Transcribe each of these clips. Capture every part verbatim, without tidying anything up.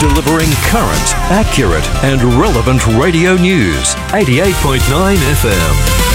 delivering current, accurate and relevant radio news. eighty-eight point nine F M.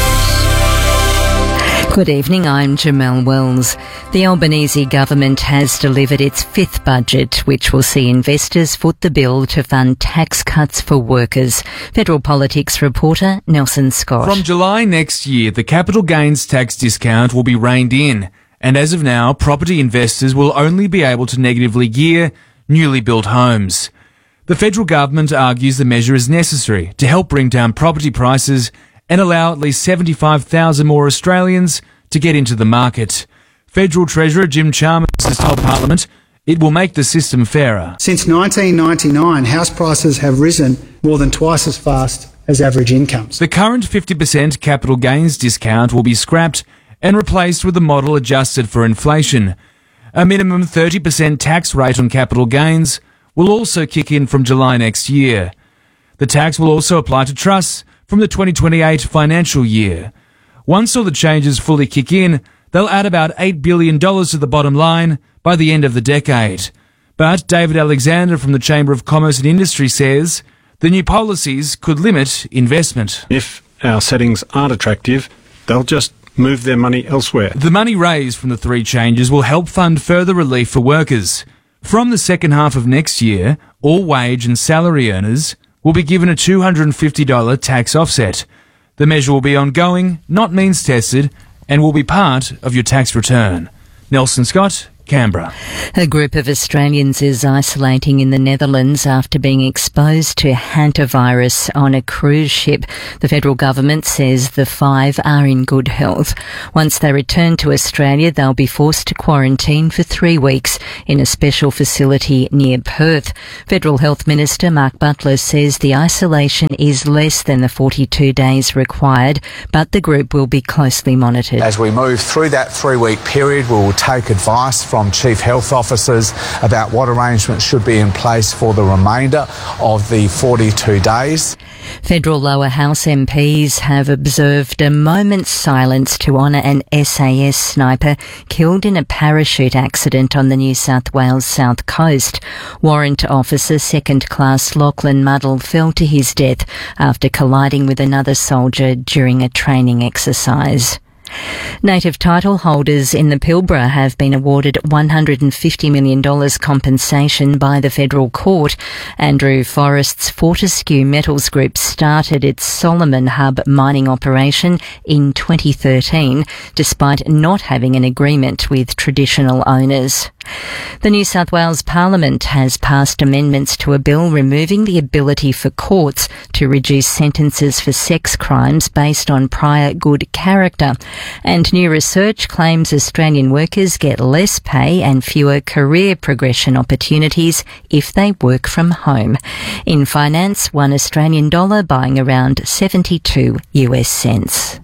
Good evening, I'm Jamelle Wells. The Albanese government has delivered its fifth budget, which will see investors foot the bill to fund tax cuts for workers. Federal Politics reporter Nelson Scott. From July next year, the capital gains tax discount will be reined in, and as of now, property investors will only be able to negatively gear newly built homes. The federal government argues the measure is necessary to help bring down property prices and allow at least seventy-five thousand more Australians to get into the market. Federal Treasurer Jim Chalmers has told Parliament it will make the system fairer. Since nineteen ninety-nine, house prices have risen more than twice as fast as average incomes. The current fifty percent capital gains discount will be scrapped and replaced with a model adjusted for inflation. A minimum thirty percent tax rate on capital gains will also kick in from July next year. The tax will also apply to trusts from the twenty twenty-eight financial year. Once all the changes fully kick in, they'll add about eight billion dollars to the bottom line by the end of the decade. But David Alexander from the Chamber of Commerce and Industry says the new policies could limit investment. If our settings aren't attractive, they'll just move their money elsewhere. The money raised from the three changes will help fund further relief for workers. From the second half of next year, all wage and salary earners will be given a two hundred fifty dollars tax offset. The measure will be ongoing, not means tested, and will be part of your tax return. Nelson Scott, Canberra. A group of Australians is isolating in the Netherlands after being exposed to hantavirus on a cruise ship. The federal government says the five are in good health. Once they return to Australia, they'll be forced to quarantine for three weeks in a special facility near Perth. Federal Health Minister Mark Butler says the isolation is less than the forty-two days required, but the group will be closely monitored. As we move through that three-week period, we will take advice from from chief health officers about what arrangements should be in place for the remainder of the forty-two days. Federal lower house M Ps have observed a moment's silence to honour an S A S sniper killed in a parachute accident on the New South Wales south coast. Warrant officer second class Lachlan Muddle fell to his death after colliding with another soldier during a training exercise. Native title holders in the Pilbara have been awarded one hundred fifty million dollars compensation by the federal court. Andrew Forrest's Fortescue Metals Group started its Solomon Hub mining operation in twenty thirteen, despite not having an agreement with traditional owners. The New South Wales Parliament has passed amendments to a bill removing the ability for courts to reduce sentences for sex crimes based on prior good character. And new research claims Australian workers get less pay and fewer career progression opportunities if they work from home. In finance, one Australian dollar buying around seventy-two US cents.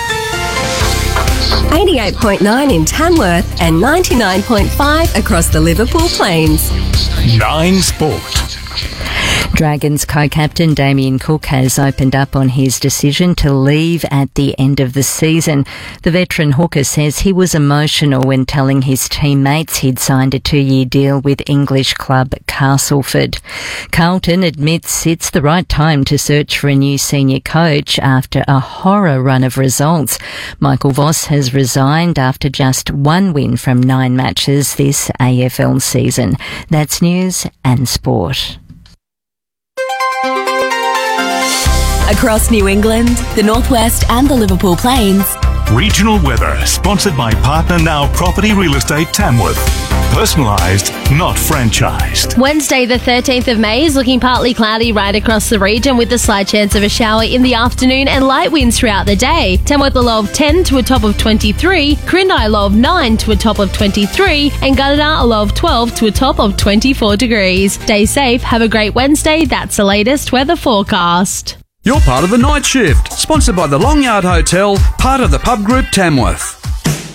eighty-eight point nine in Tamworth and ninety-nine point five across the Liverpool Plains. Nine Sport. Dragons co-captain Damien Cook has opened up on his decision to leave at the end of the season. The veteran hooker says he was emotional when telling his teammates he'd signed a two-year deal with English club Castleford. Carlton admits it's the right time to search for a new senior coach after a horror run of results. Michael Voss has resigned after just one win from nine matches this A F L season. That's news and sport. Across New England, the Northwest and the Liverpool Plains. Regional weather, sponsored by Partner Now Property Real Estate Tamworth. Personalised, not franchised. Wednesday the thirteenth of May is looking partly cloudy right across the region with a slight chance of a shower in the afternoon and light winds throughout the day. Tamworth a low of ten to a top of twenty-three, Corindi a low of nine to a top of twenty-three, and Gunnedah a low of twelve to a top of twenty-four degrees. Stay safe, have a great Wednesday. That's the latest weather forecast. You're part of the night shift, sponsored by the Long Yard Hotel, part of the Pub Group Tamworth.